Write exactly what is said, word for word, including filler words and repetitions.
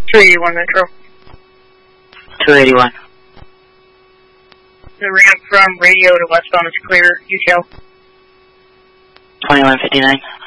two eighty-one Metro. two eighty-one. The ramp from radio to westbound is clear. U T L. twenty-one fifty-nine.